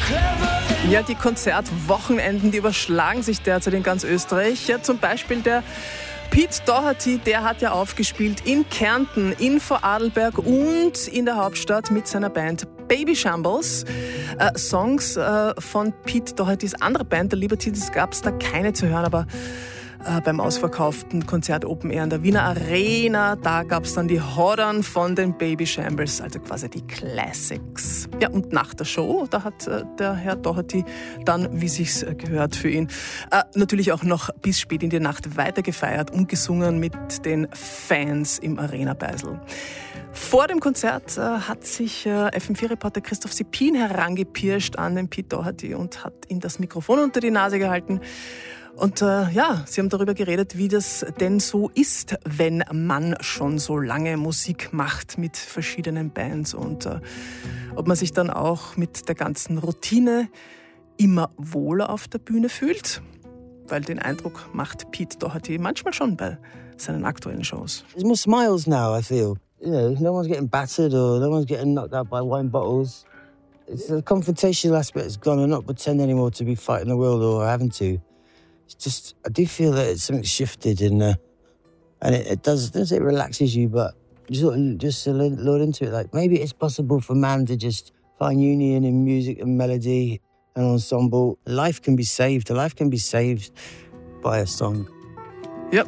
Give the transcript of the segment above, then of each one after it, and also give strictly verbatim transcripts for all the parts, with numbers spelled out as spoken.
Ja, die Konzertwochenenden, die überschlagen sich derzeit in ganz Österreich. Ja, zum Beispiel der Pete Doherty, der hat ja aufgespielt in Kärnten, in Vorarlberg und in der Hauptstadt mit seiner Band Baby Shambles. Äh, Songs äh, von Pete Dohertys andere Band, der Libertines, gab es da keine zu hören, aber äh, beim ausverkauften Konzert Open Air in der Wiener Arena, da gab es dann die Hoddern von den Baby Shambles, also quasi die Classics. Ja, und nach der Show, da hat äh, der Herr Doherty dann, wie sich's äh, gehört für ihn, äh, natürlich auch noch bis spät in die Nacht weitergefeiert und gesungen mit den Fans im Arena-Beisel. Vor dem Konzert äh, hat sich äh, F M vier Reporter Christoph Sippin herangepirscht an den Pete Doherty und hat ihm das Mikrofon unter die Nase gehalten. Und äh, ja, sie haben darüber geredet, wie das denn so ist, wenn man schon so lange Musik macht mit verschiedenen Bands und äh, ob man sich dann auch mit der ganzen Routine immer wohler auf der Bühne fühlt. Weil den Eindruck macht Pete Doherty manchmal schon bei seinen aktuellen Shows. There's more smiles now, I feel. You know, no one's getting battered or no one's getting knocked out by wine bottles. It's the confrontational aspect has gone. I'm not pretending anymore to be fighting the world or having to. It's just, I do feel that it's something shifted in uh, and it, it does, doesn't say it relaxes you, but you sort of just lured into it. Like maybe it's possible for man to just find union in music and melody and ensemble. Life can be saved. Life can be saved by a song. Ja.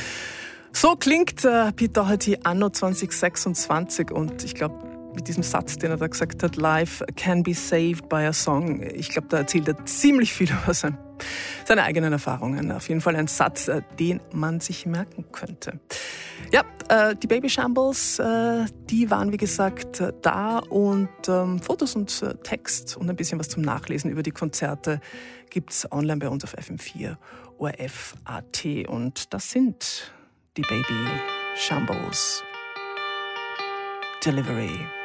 So klingt äh, Pete Doherty anno zwanzig sechsundzwanzig und ich glaube, mit diesem Satz, den er da gesagt hat, Life can be saved by a song, ich glaube, da erzählt er ziemlich viel über sein, seine eigenen Erfahrungen. Auf jeden Fall ein Satz, äh, den man sich merken könnte. Ja, äh, die Baby Shambles, äh, die waren wie gesagt äh, da und ähm, Fotos und äh, Text und ein bisschen was zum Nachlesen über die Konzerte gibt's online bei uns auf F M vier O R F Punkt A T und das sind die Baby Shambles. Delivery.